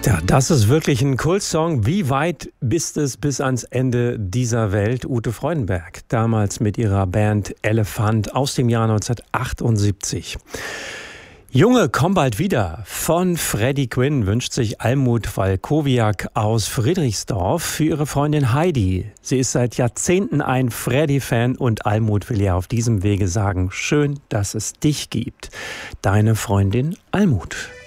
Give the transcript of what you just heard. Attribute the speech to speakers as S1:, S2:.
S1: Ja, das ist wirklich ein Kultsong. Wie weit bist es bis ans Ende dieser Welt? Ute Freudenberg, damals mit ihrer Band Elefant aus dem Jahr 1978. Junge, komm bald wieder. Von Freddie Quinn wünscht sich Almut Walkowiak aus Friedrichsdorf für ihre Freundin Heidi. Sie ist seit Jahrzehnten ein Freddie-Fan und Almut will ihr auf diesem Wege sagen, schön, dass es dich gibt. Deine Freundin Almut.